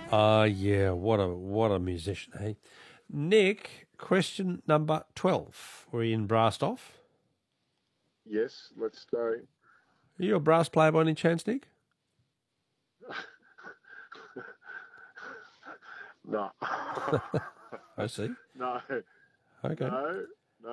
Yeah, what a musician, hey? Nick, question number 12. We're in Brassed Off. Yes, let's go. Are you a brass player by any chance, Nick? No. I see. No. Okay. No.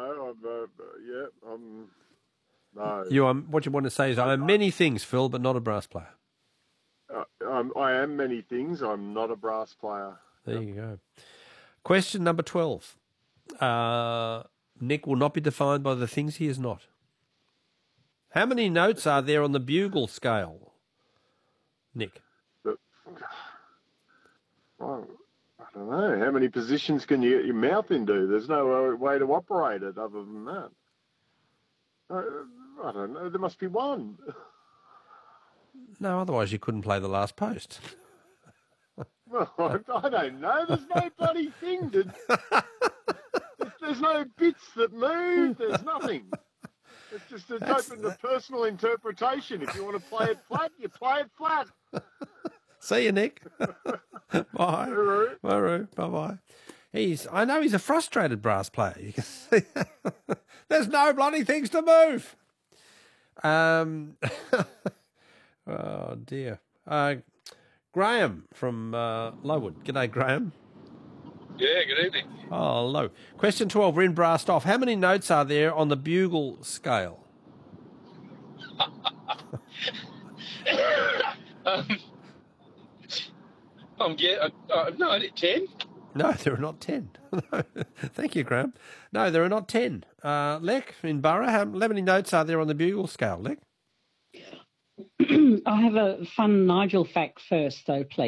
I'm. No. What you want to say is, I'm many things, Phil, but not a brass player. I am many things. I'm not a brass player. There you go. Question number 12. Nick will not be defined by the things he is not. How many notes are there on the bugle scale, Nick? But, well, I don't know. How many positions can you get your mouth into? There's no way to operate it other than that. I don't know. There must be one. No, otherwise you couldn't play the last post. Well, I don't know. There's no bloody thing. There's no bits that move. There's nothing. It's open to personal interpretation. If you want to play it flat, you play it flat. See you, Nick. Bye. Maru. Bye-bye. I know he's a frustrated brass player. You can see. There's no bloody things to move. Oh, dear. Graham from Lowood. G'day, Graham. Yeah, good evening. Oh, hello. Question 12. We're in Brassed Off. How many notes are there on the bugle scale? No, 10. No, there are not 10. No. Thank you, Graham. No, there are not 10. Lek, in Borough, how many notes are there on the bugle scale, Lek? I have a fun Nigel fact first, though, please.